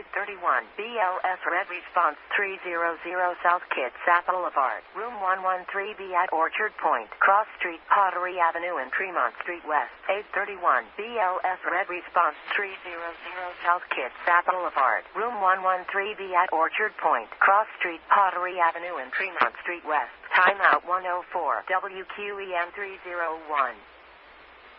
831 BLS Red Response 300 South Kitsap Boulevard, Room 113B at Orchard Point, Cross Street, Pottery Avenue and Tremont Street West. 831 BLS Red Response 300 South Kitsap Boulevard, Room 113B at Orchard Point, Cross Street, Pottery Avenue and Tremont Street West. Timeout 104 WQEN 301.